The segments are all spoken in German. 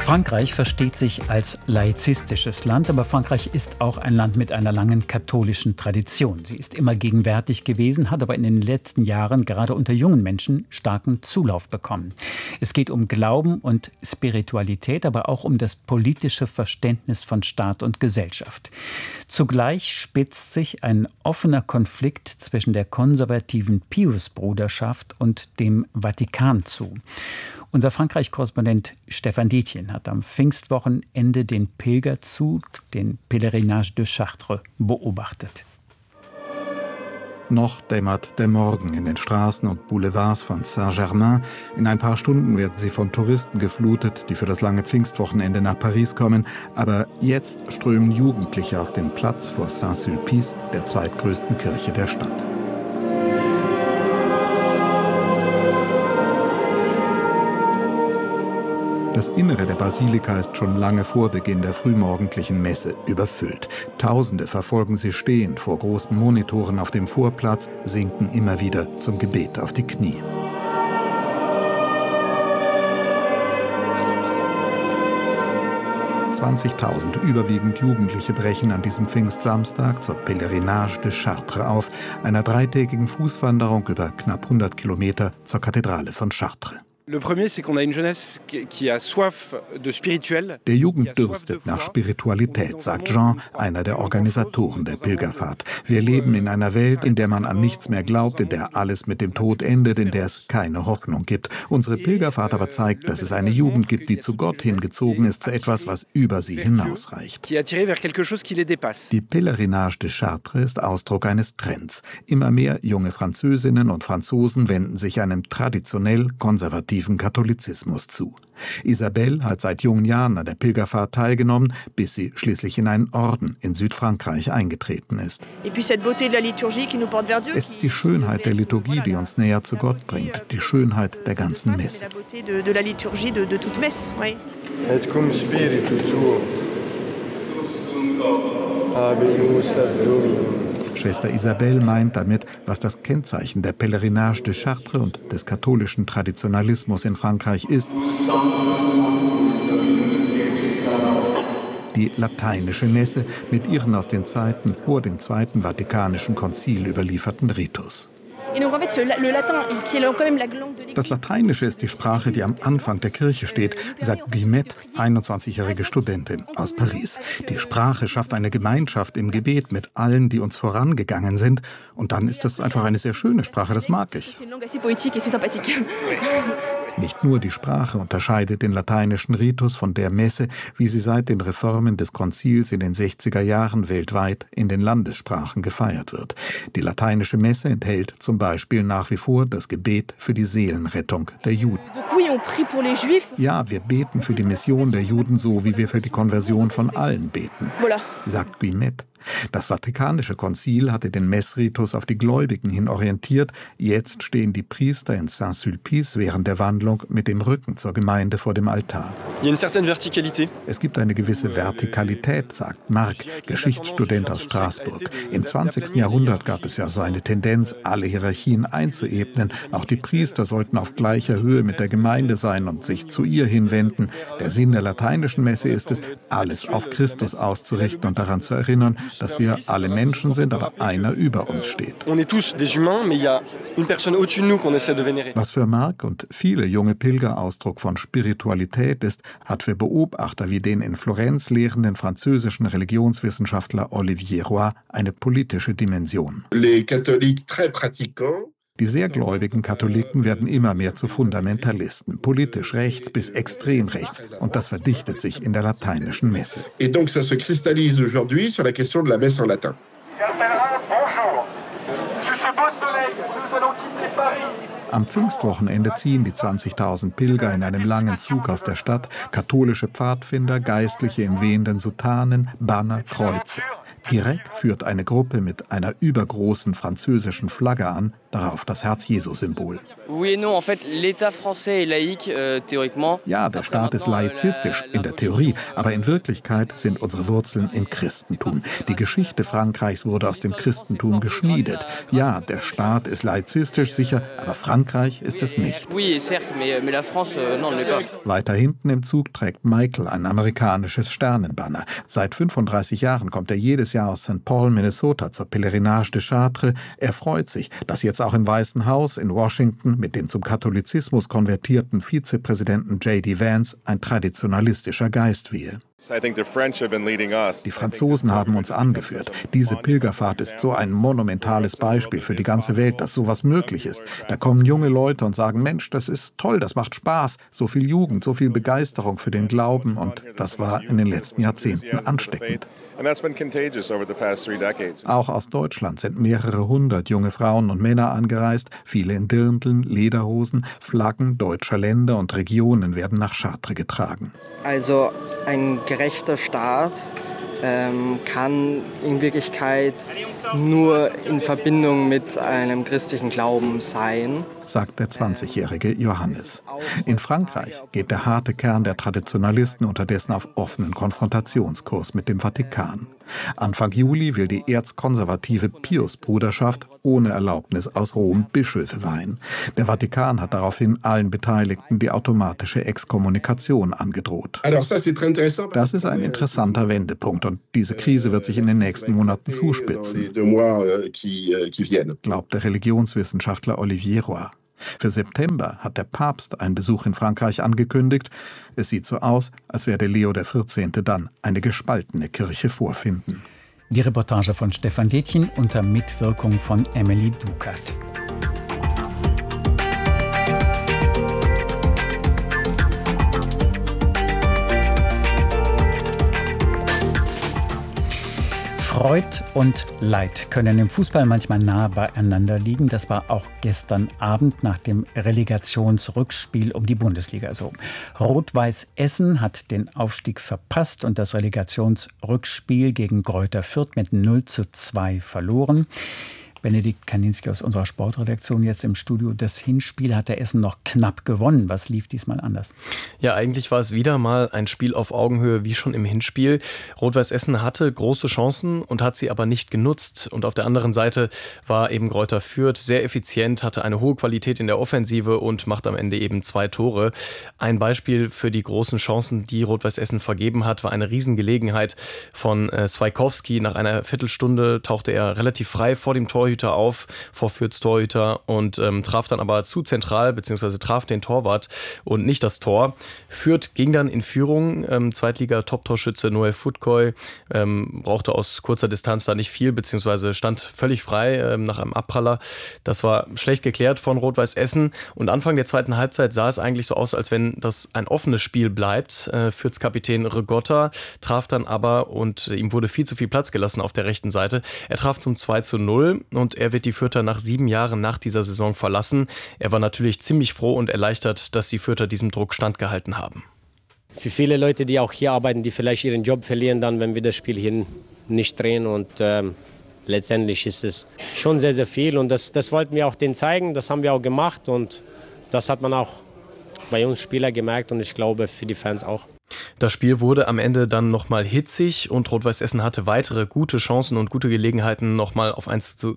Frankreich versteht sich als laizistisches Land, aber Frankreich ist auch ein Land mit einer langen katholischen Tradition. Sie ist immer gegenwärtig gewesen, hat aber in den letzten Jahren gerade unter jungen Menschen starken Zulauf bekommen. Es geht um Glauben und Spiritualität, aber auch um das politische Verständnis von Staat und Gesellschaft. Zugleich spitzt sich ein offener Konflikt zwischen der konservativen Pius-Bruderschaft und dem Vatikan zu. Unser Frankreich-Korrespondent Stefan Detjen hat am Pfingstwochenende den Pilgerzug, den Pèlerinage de Chartres, beobachtet. Noch dämmert der Morgen in den Straßen und Boulevards von Saint-Germain. In ein paar Stunden werden sie von Touristen geflutet, die für das lange Pfingstwochenende nach Paris kommen. Aber jetzt strömen Jugendliche auf den Platz vor Saint-Sulpice, der zweitgrößten Kirche der Stadt. Das Innere der Basilika ist schon lange vor Beginn der frühmorgendlichen Messe überfüllt. Tausende verfolgen sie stehend vor großen Monitoren auf dem Vorplatz, sinken immer wieder zum Gebet auf die Knie. (20.000) überwiegend Jugendliche brechen an diesem Pfingstsamstag zur Pèlerinage de Chartres auf, einer dreitägigen Fußwanderung über knapp 100 Kilometer zur Kathedrale von Chartres. Der Jugend dürstet nach Spiritualität, sagt Jean, einer der Organisatoren der Pilgerfahrt. Wir leben in einer Welt, in der man an nichts mehr glaubt, in der alles mit dem Tod endet, in der es keine Hoffnung gibt. Unsere Pilgerfahrt aber zeigt, dass es eine Jugend gibt, die zu Gott hingezogen ist, zu etwas, was über sie hinausreicht. Die Pèlerinage de Chartres ist Ausdruck eines Trends. Immer mehr junge Französinnen und Franzosen wenden sich einem traditionell konservativen Katholizismus zu. Isabelle hat seit jungen Jahren an der Pilgerfahrt teilgenommen, bis sie schließlich in einen Orden in Südfrankreich eingetreten ist. Es ist die Schönheit der Liturgie, die uns näher zu Gott bringt, die Schönheit der ganzen Messe. Et cum spiritu tuo. Habemus ad Dominum. Schwester Isabelle meint damit, was das Kennzeichen der Pèlerinage de Chartres und des katholischen Traditionalismus in Frankreich ist: die lateinische Messe mit ihren aus den Zeiten vor dem Zweiten Vatikanischen Konzil überlieferten Ritus. Das Lateinische ist die Sprache, die am Anfang der Kirche steht, sagt Guillemette, 21-jährige Studentin aus Paris. Die Sprache schafft eine Gemeinschaft im Gebet mit allen, die uns vorangegangen sind. Und dann ist das einfach eine sehr schöne Sprache, das mag ich. Nicht nur die Sprache unterscheidet den lateinischen Ritus von der Messe, wie sie seit den Reformen des Konzils in den 60er Jahren weltweit in den Landessprachen gefeiert wird. Die lateinische Messe enthält zum Beispiel nach wie vor das Gebet für die Seelenrettung der Juden. Ja, wir beten für die Mission der Juden so, wie wir für die Konversion von allen beten, sagt Guillemette. Das Vatikanische Konzil hatte den Messritus auf die Gläubigen hin orientiert. Jetzt stehen die Priester in Saint-Sulpice während der Wandlung mit dem Rücken zur Gemeinde vor dem Altar. Es gibt eine gewisse Vertikalität, sagt Marc, Geschichtsstudent aus Straßburg. Im 20. Jahrhundert gab es ja so eine Tendenz, alle Hierarchien einzuebnen. Auch die Priester sollten auf gleicher Höhe mit der Gemeinde sein und sich zu ihr hinwenden. Der Sinn der lateinischen Messe ist es, alles auf Christus auszurichten und daran zu erinnern, dass wir alle Menschen sind, aber einer über uns steht. Was für Marc und viele junge Pilger Ausdruck von Spiritualität ist, hat für Beobachter wie den in Florenz lehrenden französischen Religionswissenschaftler Olivier Roy eine politische Dimension. Die sehr gläubigen Katholiken werden immer mehr zu Fundamentalisten, politisch rechts bis extrem rechts. Und das verdichtet sich in der lateinischen Messe. Am Pfingstwochenende ziehen die 20.000 Pilger in einem langen Zug aus der Stadt, katholische Pfadfinder, Geistliche in wehenden Soutanen, Banner, Kreuze. Guirec führt eine Gruppe mit einer übergroßen französischen Flagge an, darauf das Herz-Jesu-Symbol. Ja, der Staat ist laizistisch in der Theorie, aber in Wirklichkeit sind unsere Wurzeln im Christentum. Die Geschichte Frankreichs wurde aus dem Christentum geschmiedet. Ja, der Staat ist laizistisch, sicher, aber Frankreich ist es nicht. Weiter hinten im Zug trägt Michael ein amerikanisches Sternenbanner. Seit 35 Jahren kommt er jedes Jahr aus St. Paul, Minnesota zur Pèlerinage de Chartres. Er freut sich, dass jetzt auch im Weißen Haus in Washington mit dem zum Katholizismus konvertierten Vizepräsidenten J.D. Vance ein traditionalistischer Geist wehe. Die Franzosen haben uns angeführt. Diese Pilgerfahrt ist so ein monumentales Beispiel für die ganze Welt, dass sowas möglich ist. Da kommen junge Leute und sagen, Mensch, das ist toll, das macht Spaß. So viel Jugend, so viel Begeisterung für den Glauben. Und das war in den letzten Jahrzehnten ansteckend. Auch aus Deutschland sind mehrere hundert junge Frauen und Männer angereist. Viele in Dirndln, Lederhosen, Flaggen deutscher Länder und Regionen werden nach Chartres getragen. Also ein gerechter Staat kann in Wirklichkeit nur in Verbindung mit einem christlichen Glauben sein, sagt der 20-jährige Johannes. In Frankreich geht der harte Kern der Traditionalisten unterdessen auf offenen Konfrontationskurs mit dem Vatikan. Anfang Juli will die erzkonservative Pius-Bruderschaft ohne Erlaubnis aus Rom Bischöfe weihen. Der Vatikan hat daraufhin allen Beteiligten die automatische Exkommunikation angedroht. Das ist ein interessanter Wendepunkt und diese Krise wird sich in den nächsten Monaten zuspitzen, glaubt der Religionswissenschaftler Olivier Roy. Für September hat der Papst einen Besuch in Frankreich angekündigt. Es sieht so aus, als werde Leo XIV. Dann eine gespaltene Kirche vorfinden. Die Reportage von Stefan Detjen unter Mitwirkung von Emily Dukert. Freud und Leid können im Fußball manchmal nahe beieinander liegen. Das war auch gestern Abend nach dem Relegationsrückspiel um die Bundesliga so. Rot-Weiß Essen hat den Aufstieg verpasst und das Relegationsrückspiel gegen Greuther Fürth mit 0:2 verloren. Benedikt Kaninski aus unserer Sportredaktion jetzt im Studio. Das Hinspiel hat der Essen noch knapp gewonnen. Was lief diesmal anders? Ja, eigentlich war es wieder mal ein Spiel auf Augenhöhe wie schon im Hinspiel. Rot-Weiß Essen hatte große Chancen und hat sie aber nicht genutzt. Und auf der anderen Seite war eben Greuther Fürth sehr effizient, hatte eine hohe Qualität in der Offensive und macht am Ende eben 2 Tore. Ein Beispiel für die großen Chancen, die Rot-Weiß Essen vergeben hat, war eine Riesengelegenheit von Swaikowski. Nach einer Viertelstunde tauchte er relativ frei vor dem Torhüter auf, vor Fürths Torhüter und traf dann aber zu zentral, beziehungsweise traf den Torwart und nicht das Tor. Fürth ging dann in Führung. Zweitliga-Top-Torschütze Noel Futkoy brauchte aus kurzer Distanz da nicht viel, beziehungsweise stand völlig frei nach einem Abpraller. Das war schlecht geklärt von Rot-Weiß Essen und Anfang der zweiten Halbzeit sah es eigentlich so aus, als wenn das ein offenes Spiel bleibt. Fürths Kapitän Rigotta traf dann aber und ihm wurde viel zu viel Platz gelassen auf der rechten Seite. Er traf zum 2:0 und er wird die Fürther nach 7 Jahren nach dieser Saison verlassen. Er war natürlich ziemlich froh und erleichtert, dass die Fürther diesem Druck standgehalten haben. Für viele Leute, die auch hier arbeiten, die vielleicht ihren Job verlieren dann, wenn wir das Spiel hier nicht drehen und letztendlich ist es schon sehr, sehr viel und das wollten wir auch denen zeigen, das haben wir auch gemacht und das hat man auch bei uns Spieler gemerkt und ich glaube für die Fans auch. Das Spiel wurde am Ende dann nochmal hitzig und Rot-Weiß Essen hatte weitere gute Chancen und gute Gelegenheiten, nochmal auf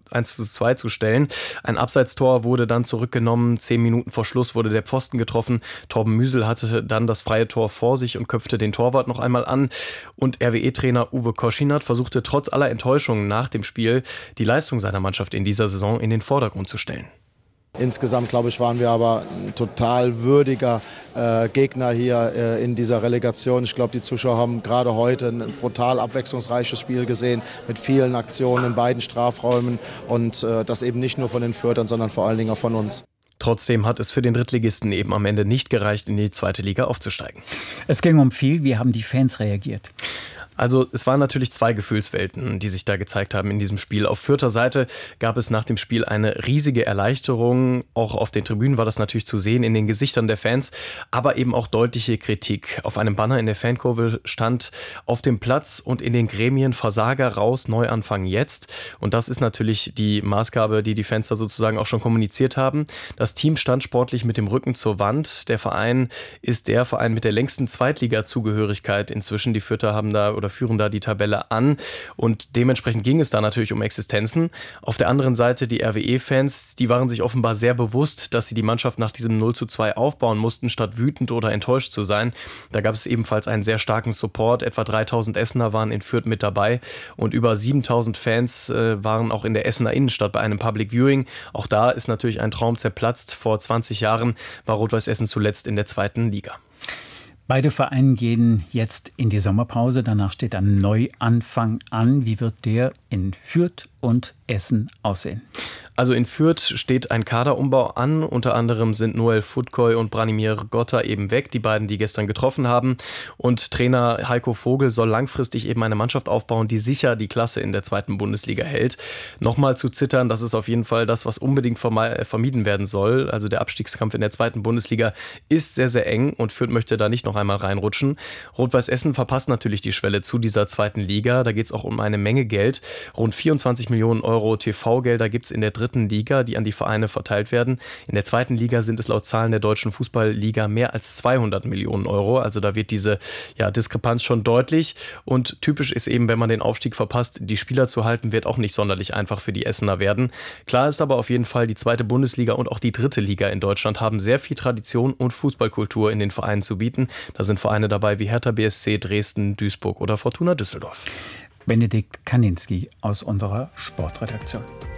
1:2 zu stellen. Ein Abseitstor wurde dann zurückgenommen, 10 Minuten vor Schluss wurde der Pfosten getroffen. Torben Müsel hatte dann das freie Tor vor sich und köpfte den Torwart noch einmal an. Und RWE-Trainer Uwe Koschinat versuchte trotz aller Enttäuschungen nach dem Spiel, die Leistung seiner Mannschaft in dieser Saison in den Vordergrund zu stellen. Insgesamt, glaube ich, waren wir aber ein total würdiger Gegner hier in dieser Relegation. Ich glaube, die Zuschauer haben gerade heute ein brutal abwechslungsreiches Spiel gesehen mit vielen Aktionen in beiden Strafräumen und das eben nicht nur von den Fürthern, sondern vor allen Dingen auch von uns. Trotzdem hat es für den Drittligisten eben am Ende nicht gereicht, in die zweite Liga aufzusteigen. Es ging um viel. Wie haben die Fans reagiert? Also es waren natürlich zwei Gefühlswelten, die sich da gezeigt haben in diesem Spiel. Auf Fürther Seite gab es nach dem Spiel eine riesige Erleichterung. Auch auf den Tribünen war das natürlich zu sehen, in den Gesichtern der Fans, aber eben auch deutliche Kritik. Auf einem Banner in der Fankurve stand: auf dem Platz und in den Gremien Versager raus, Neuanfang jetzt. Und das ist natürlich die Maßgabe, die Fans da sozusagen auch schon kommuniziert haben. Das Team stand sportlich mit dem Rücken zur Wand. Der Verein ist der Verein mit der längsten Zweitliga-Zugehörigkeit inzwischen. Die Fürther haben da oder führen da die Tabelle an und dementsprechend ging es da natürlich um Existenzen. Auf der anderen Seite die RWE-Fans, die waren sich offenbar sehr bewusst, dass sie die Mannschaft nach diesem 0:2 aufbauen mussten, statt wütend oder enttäuscht zu sein. Da gab es ebenfalls einen sehr starken Support. Etwa 3000 Essener waren in Fürth mit dabei und über 7000 Fans waren auch in der Essener Innenstadt bei einem Public Viewing. Auch da ist natürlich ein Traum zerplatzt. Vor 20 Jahren war Rot-Weiß Essen zuletzt in der 2. Liga. Beide Vereine gehen jetzt in die Sommerpause. Danach steht ein Neuanfang an. Wie wird der in Fürth und Essen aussehen? Also in Fürth steht ein Kaderumbau an. Unter anderem sind Noel Futkoy und Branimir Gotta eben weg, die beiden, die gestern getroffen haben. Und Trainer Heiko Vogel soll langfristig eben eine Mannschaft aufbauen, die sicher die Klasse in der 2. Bundesliga hält. Nochmal zu zittern, das ist auf jeden Fall das, was unbedingt vermieden werden soll. Also der Abstiegskampf in der 2. Bundesliga ist sehr, sehr eng und Fürth möchte da nicht noch einmal reinrutschen. Rot-Weiß Essen verpasst natürlich die Schwelle zu dieser 2. Liga. Da geht es auch um eine Menge Geld. Rund 24 Millionen Euro TV-Gelder gibt es in der 3. Liga, die an die Vereine verteilt werden. In der 2. Liga sind es laut Zahlen der Deutschen Fußballliga mehr als 200 Millionen Euro. Also da wird diese Diskrepanz schon deutlich. Und typisch ist eben, wenn man den Aufstieg verpasst, die Spieler zu halten, wird auch nicht sonderlich einfach für die Essener werden. Klar ist aber auf jeden Fall, die 2. Bundesliga und auch die 3. Liga in Deutschland haben sehr viel Tradition und Fußballkultur in den Vereinen zu bieten. Da sind Vereine dabei wie Hertha BSC, Dresden, Duisburg oder Fortuna Düsseldorf. Benedikt Kaninski aus unserer Sportredaktion.